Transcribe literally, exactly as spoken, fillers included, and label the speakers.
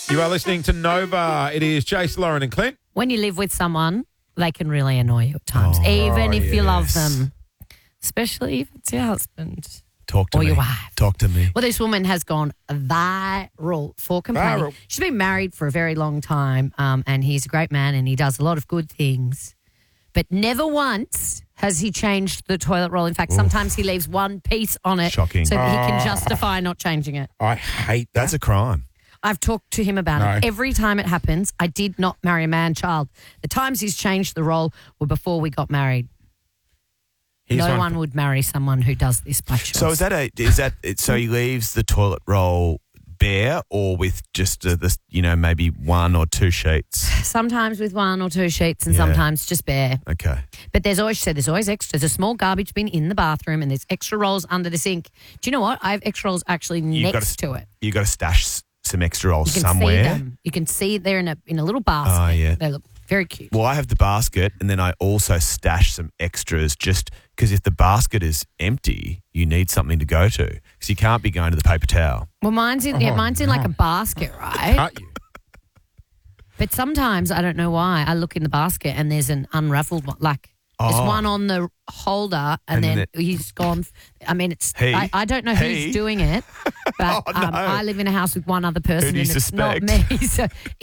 Speaker 1: You are listening to Nova. It is Jace, Lauren and Clint.
Speaker 2: When you live with someone, they can really annoy you at times,
Speaker 3: Oh,
Speaker 2: even if you love
Speaker 3: yes.
Speaker 2: them, especially if it's your husband
Speaker 3: Talk to
Speaker 2: or
Speaker 3: me.
Speaker 2: your wife.
Speaker 3: Talk to me.
Speaker 2: Well, this woman has gone viral for complaining.
Speaker 1: Viral.
Speaker 2: She's been married for a very long time, um, and he's a great man and he does a lot of good things. But never once has he changed the toilet roll. In fact, sometimes he leaves one piece on it
Speaker 3: Shocking.
Speaker 2: so that he can justify not changing it.
Speaker 1: I hate that.
Speaker 3: That's a crime.
Speaker 2: I've talked to him about
Speaker 1: No.
Speaker 2: it. Every time it happens, I did not marry a man-child. The times he's changed the roll were before we got married.
Speaker 1: Here's
Speaker 2: no
Speaker 1: one-
Speaker 2: one would marry someone who does this by choice.
Speaker 3: So is that a is that so he leaves the toilet roll bare or with just uh, this, you know, maybe one or two sheets?
Speaker 2: Sometimes with one or two sheets and
Speaker 3: Yeah.
Speaker 2: sometimes just bare.
Speaker 3: Okay.
Speaker 2: But there's always, she said, there's always extra. There's a small garbage bin in the bathroom and there's extra rolls under the sink. Do you know what? I have extra rolls actually
Speaker 3: You've
Speaker 2: next
Speaker 3: gotta-
Speaker 2: to it.
Speaker 3: You got to stash s- some extra rolls
Speaker 2: You can
Speaker 3: somewhere.
Speaker 2: see them. You can see they're in a in a little basket.
Speaker 3: Oh, yeah.
Speaker 2: They look very cute.
Speaker 3: Well, I have the basket, and then I also stash some extras just because if the basket is empty, you need something to go to because you can't be going to the paper towel.
Speaker 2: Well, mine's in yeah,
Speaker 1: Oh,
Speaker 2: mine's in like a basket, right?
Speaker 1: Cut you.
Speaker 2: But sometimes I don't know why I look in the basket and there's an unraveled one. Like there's
Speaker 3: Oh.
Speaker 2: one on the holder,
Speaker 3: And
Speaker 2: and, then
Speaker 3: the-
Speaker 2: he's gone. I mean, it's
Speaker 3: He?
Speaker 2: I, I don't know
Speaker 3: He?
Speaker 2: who's doing it, but
Speaker 3: Oh, no.
Speaker 2: um, I live in a house with one other person,
Speaker 3: Who do you
Speaker 2: and it's not
Speaker 3: suspect?
Speaker 2: me. So